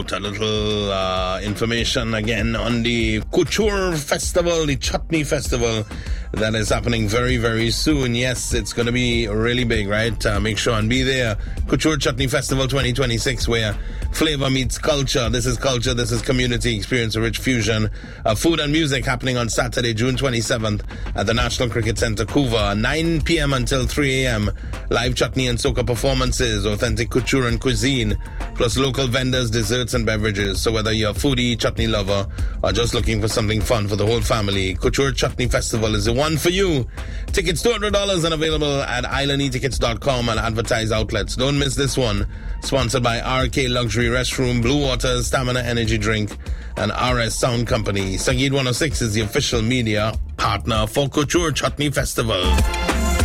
A little information again on the Couture Festival, the Chutney Festival that is happening very, very soon. Yes, it's going to be really big, right? Make sure and be there. Couture Chutney Festival 2026, where flavor meets culture. This is culture, this is community. Experience a rich fusion of food and music happening on Saturday, June 27th at the National Cricket Center, Couva, 9 p.m. until 3 a.m. Live chutney and soca performances, authentic couture and cuisine, plus local vendors, desserts and beverages. So whether you're a foodie, chutney lover, or just looking for something fun for the whole family, Couture Chutney Festival is the one for you. Tickets $200 and available at islandetickets.com and advertised outlets. Don't miss this one. Sponsored by RK Luxury Restroom, Blue Waters, Stamina Energy Drink, and RS Sound Company. Sangeet 106 is the official media partner for Couture Chutney Festival.